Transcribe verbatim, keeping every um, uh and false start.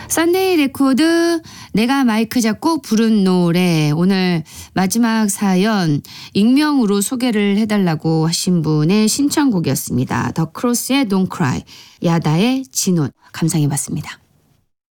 썬데이 레코드 내가 마이크 잡고 부른 노래. 오늘 마지막 사연 익명으로 소개를 해달라고 하신 분의 신청곡이었습니다. 더 크로스의 Don't Cry, 야다의 진혼 감상해봤습니다.